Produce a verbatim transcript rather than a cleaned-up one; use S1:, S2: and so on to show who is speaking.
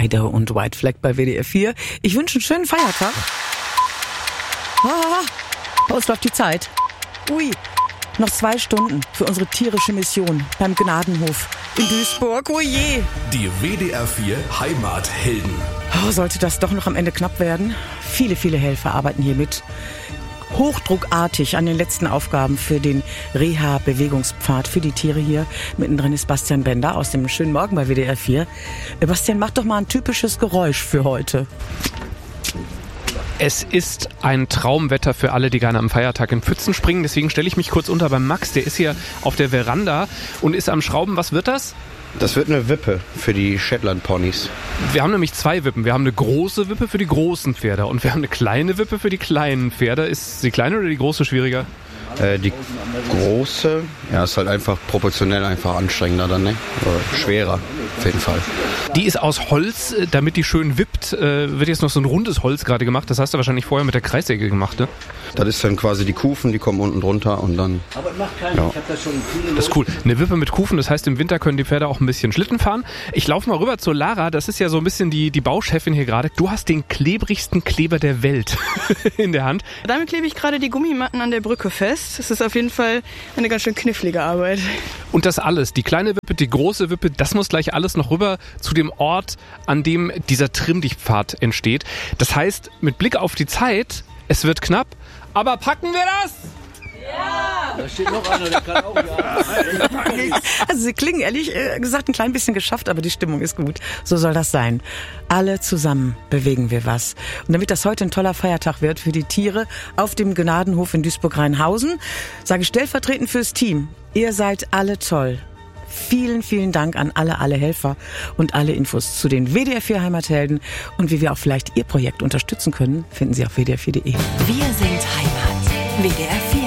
S1: Heide und White Flag bei W D R vier. Ich wünsche einen schönen Feiertag. Ah, bei uns läuft die Zeit. Ui, noch zwei Stunden für unsere tierische Mission beim Gnadenhof in Duisburg. Oh je.
S2: Die W D R vier Heimathelden.
S1: Oh, sollte das doch noch am Ende knapp werden? Viele, viele Helfer arbeiten hier mit. Hochdruckartig an den letzten Aufgaben für den Reha-Bewegungspfad für die Tiere hier. Mittendrin ist Bastian Bender aus dem Schönen Morgen bei W D R vier. Bastian, mach doch mal ein typisches Geräusch für heute.
S3: Es ist ein Traumwetter für alle, die gerne am Feiertag in Pfützen springen. Deswegen stelle ich mich kurz unter beim Max. Der ist hier auf der Veranda und ist am Schrauben. Was wird das?
S4: Das wird eine Wippe für die Shetland-Ponys.
S3: Wir haben nämlich zwei Wippen. Wir haben eine große Wippe für die großen Pferde und wir haben eine kleine Wippe für die kleinen Pferde. Ist die kleine oder die große schwieriger?
S4: Äh, die große, ja, ist halt einfach proportionell einfach anstrengender dann, ne? Oder schwerer, auf jeden Fall.
S3: Die ist aus Holz, damit die schön wippt, äh, wird jetzt noch so ein rundes Holz gerade gemacht. Das hast du wahrscheinlich vorher mit der Kreissäge gemacht, ne?
S4: Das ist dann quasi die Kufen, die kommen unten drunter und dann...
S5: Aber macht keinen,
S4: ja.
S5: Ich hab das schon viele...
S3: Das ist cool. Eine Wippe mit Kufen, das heißt, im Winter können die Pferde auch ein bisschen Schlitten fahren. Ich laufe mal rüber zur Lara, das ist ja so ein bisschen die, die Bauchefin hier gerade. Du hast den klebrigsten Kleber der Welt in der Hand.
S6: Damit klebe ich gerade die Gummimatten an der Brücke fest. Das ist auf jeden Fall eine ganz schön knifflige Arbeit.
S3: Und das alles, die kleine Wippe, die große Wippe, das muss gleich alles noch rüber zu dem Ort, an dem dieser Trimm-dich-Pfad entsteht. Das heißt, mit Blick auf die Zeit, es wird knapp, aber packen wir das?
S5: Ja! Da steht noch einer, der kann auch ja.
S1: Also sie klingen ehrlich gesagt ein klein bisschen geschafft, aber die Stimmung ist gut. So soll das sein. Alle zusammen bewegen wir was. Und damit das heute ein toller Feiertag wird für die Tiere auf dem Gnadenhof in Duisburg-Rheinhausen, sage ich stellvertretend fürs Team, ihr seid alle toll. Vielen, vielen Dank an alle, alle Helfer und alle Infos zu den W D R vier Heimathelden und wie wir auch vielleicht Ihr Projekt unterstützen können, finden Sie auf W D R vier Punkt de.
S7: Wir sind Heimat. W D R vier.